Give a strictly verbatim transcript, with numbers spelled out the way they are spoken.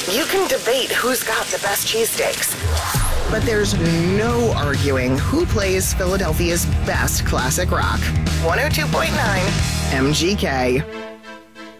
You can debate who's got the best cheesesteaks, but there's no arguing who plays Philadelphia's best classic rock. one oh two point nine M G K.